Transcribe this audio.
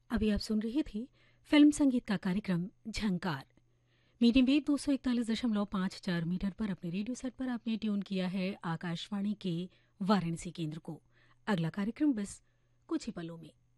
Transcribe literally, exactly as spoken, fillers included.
अभी आप सुन रही थी फिल्म संगीत का कार्यक्रम झंकार। मीडियम वेव दो सौ इकतालीस दशमलव पाँच चार मीटर पर अपने रेडियो सेट पर आपने ट्यून किया है आकाशवाणी के वाराणसी केंद्र को। अगला कार्यक्रम बस कुछ ही पलों में।